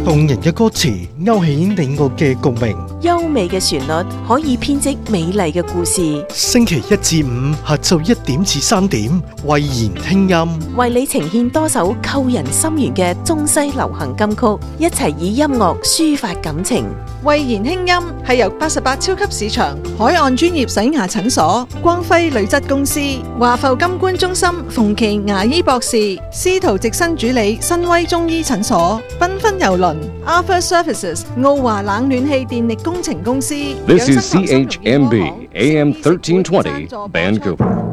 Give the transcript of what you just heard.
動人嘅歌詞勾起你我嘅共鳴， 優美嘅旋律可以編織美麗嘅故事。 星期一至五下晝1點至3點，慧言聽音， 為你呈現多首扣人心弦嘅中西流行金曲，一齊以音樂抒發感情。 慧言輕音係由88超級市場、海岸專業洗牙診所、光輝鋁質公司、華埠金冠中心、馮琦牙醫博士、司徒直新主理、新威中醫診所、繽紛郵輪、Alpha Services、澳華冷暖氣電力工程公司。 This is CHMB AM 1320 Vancouver.